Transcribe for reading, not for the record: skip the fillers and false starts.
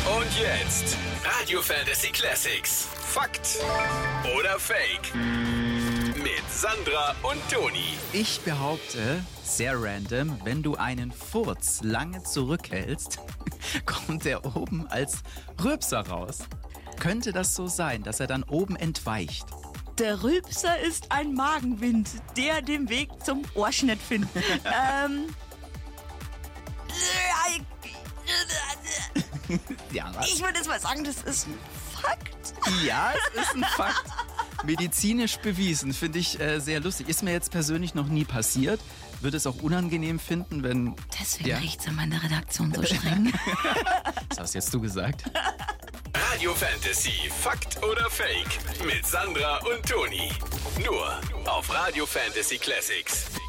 Und jetzt Radio Fantasy Classics. Fakt oder Fake? Mit Sandra und Toni. Ich behaupte, sehr random, wenn du einen Furz lange zurückhältst, kommt er oben als Rülpser raus. Könnte das so sein, dass er dann oben entweicht? Der Rülpser ist ein Magenwind, der den Weg zum Ohrschnitt findet. Ja, was? Ich würde jetzt mal sagen, das ist ein Fakt. Ja, es ist ein Fakt. Medizinisch bewiesen, finde ich sehr lustig. Ist mir jetzt persönlich noch nie passiert. Würde es auch unangenehm finden, wenn... Deswegen Ja. riecht's in meiner Redaktion so streng. Was hast jetzt du gesagt? Radio Fantasy. Fakt oder Fake? Mit Sandra und Toni. Nur auf Radio Fantasy Classics.